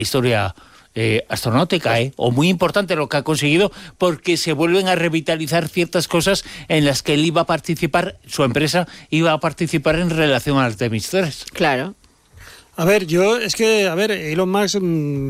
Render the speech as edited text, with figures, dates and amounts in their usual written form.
historia astronáutica, o muy importante lo que ha conseguido, porque se vuelven a revitalizar ciertas cosas en las que él iba a participar, su empresa iba a participar en relación a Artemis 3. Claro. A ver, Elon Musk